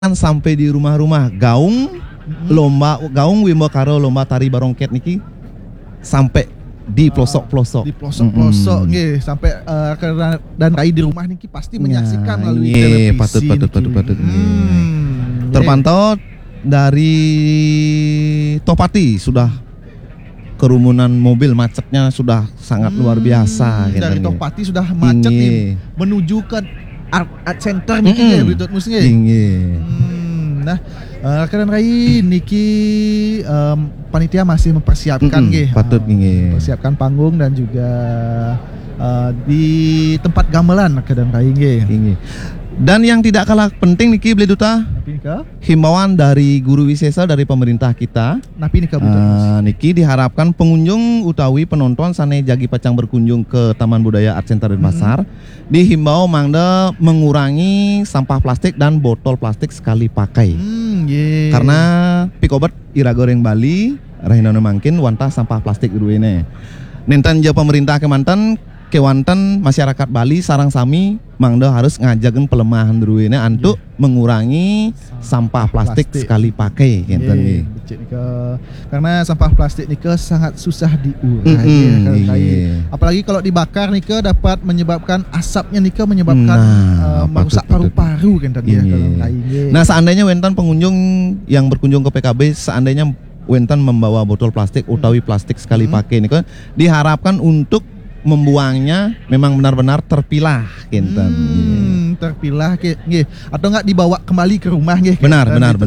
sampai di rumah-rumah gaung gaung Wimbo karo lomba tari barongket niki sampai di pelosok-pelosok. Di pelosok-pelosok nggih sampai dan rai di rumah niki pasti menyaksikan melalui televisi. Patut. Terpantau dari Topati sudah kerumunan mobil, macetnya sudah sangat luar biasa. Dari Topati sudah macet nih menuju ke art center niki ya Britut Mus nggih. Nah, kalian rai niki panitia masih mempersiapkan nggih. Patut nggih. Persiapkan panggung dan juga di tempat gamelan kalian rai nggih. Dan yang tidak kalah penting niki Beli Duta, himbauan dari guru wisesa dari pemerintah kita. Napi niki diharapkan pengunjung utawi penonton sane jagi pacang berkunjung ke Taman Budaya Art Center Denpasar dihimbau mangda mengurangi sampah plastik dan botol plastik sekali pakai. Karena pikobat ira goreng Bali rahinono mangkin wanta sampah plastik ruene. Nentan je pemerintah kemanten kewanten masyarakat Bali sarang sami mangda harus ngajagen pelemahan druene untuk mengurangi sampah plastik sekali pakai ngenten nggih. Karena sampah plastik nika sangat susah diurai. Apalagi kalau dibakar nika dapat menyebabkan asapnya nika menyebabkan merusak paru-paru ngenten nggih. Nah, seandainya wentan pengunjung yang berkunjung ke PKB seandainya wentan membawa botol plastik utawi plastik sekali pakai nika diharapkan untuk membuangnya memang benar-benar terpilah kinten. Terpilah nggih atau enggak dibawa kembali ke rumah nggih. Benar.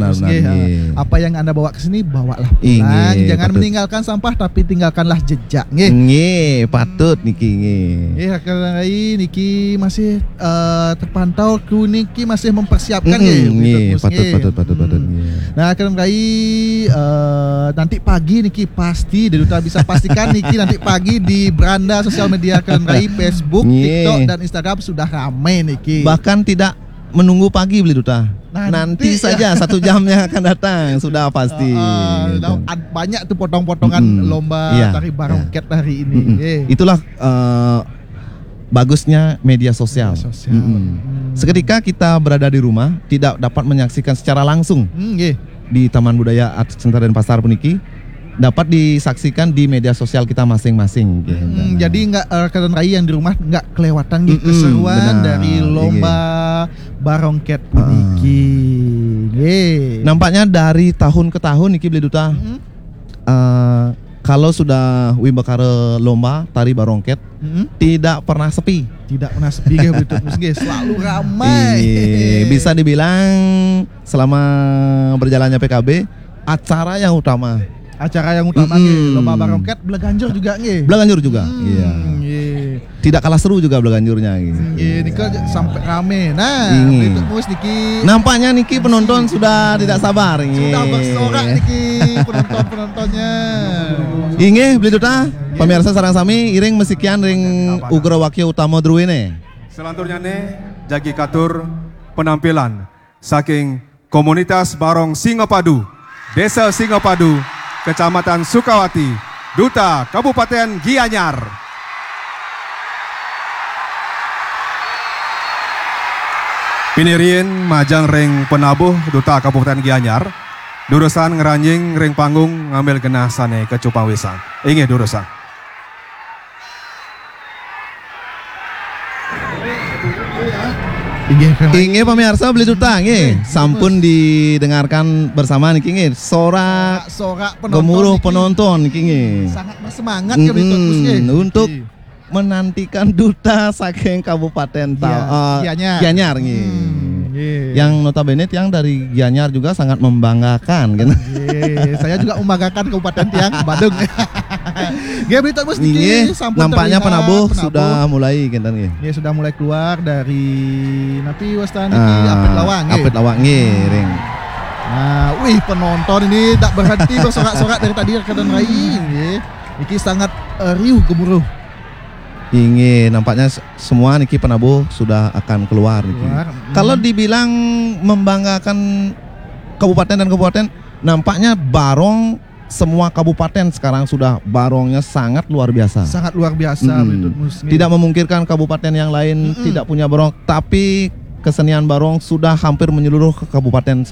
Apa yang Anda bawa ke sini bawalah pulang. Jangan meninggalkan sampah tapi tinggalkanlah jejak nggih. Nggih, patut niki nggih. Nggih, karena niki masih terpantau kru niki masih mempersiapkan nggih. Patut. Nah, karena nanti pagi niki pasti Duta bisa pastikan niki nanti pagi di beranda sosial media Kerenrai, Facebook, TikTok dan Instagram sudah ramai niki. Bahkan tidak menunggu pagi Beli Duta. Nanti saja 1 jam yang akan datang sudah pasti. Banyak tuh potong-potongan lomba tari barongket hari ini. Itulah bagusnya media sosial. Seketika kita berada di rumah tidak dapat menyaksikan secara langsung di Taman Budaya Art Center Denpasar puniki, dapat disaksikan di media sosial kita masing-masing. Jadi kalian rai yang di rumah nggak kelewatan keseruan dari lomba barongket puniki. Nampaknya dari tahun ke tahun niki Beli Duta. Kalau sudah wimbakare lomba tari barongket tidak pernah sepi. Tidak pernah sepi selalu ramai. Bisa dibilang selama berjalannya PKB acara yang utama lomba barongket Bleganjur juga nggih. Iya. Tidak kalah seru juga Bleganjurnya gitu. Niki sampai rame. Nah, itu mus niki. Nampaknya niki penonton sudah tidak sabar nggih. Sudah bersorak niki penontonnya. Inggih Beli Duta, pemirsa sareng sami iring mesikian ring ugra wakil utama druene. Selanjutnya jagi katur penampilan saking komunitas Barong Singopadu, Desa Singopadu, Kecamatan Sukawati, Duta Kabupaten Gianyar. Pinirien majang ring penabuh Duta Kabupaten Gianyar. Durusan ngeranjing ring panggung ngambil genah sane kecupang wisang. Inggih durusan. Inggih pemirsa Beli Duta nggih, sampun didengarkan bersama niki nggih. Sorak gemuruh penonton niki nggih. Sangat bersemangat ya Beli Duta untuk menantikan Duta saking Kabupaten Gianyar nggih. Yang notabene tiang dari Gianyar juga sangat membanggakan gitu. Saya juga membanggakan Kabupaten Tiang Badung. Nggih Beli Duta niki nampaknya penabuh sudah mulai kinten nggih. Sudah mulai keluar dari napi wastani Apit Lawang nggih ring. Nah, penonton ini tak berhenti bersorak-sorak dari tadi rekan rai nggih. Niki sangat riuh gemuruh. Nampaknya semua niki penabuh sudah akan keluar niki. Kalau dibilang membanggakan kabupaten dan kabupaten, nampaknya barong semua kabupaten sekarang sudah barongnya sangat luar biasa. Sangat luar biasa. Tidak memungkirkan kabupaten yang lain tidak punya barong, tapi kesenian barong sudah hampir menyeluruh ke kabupaten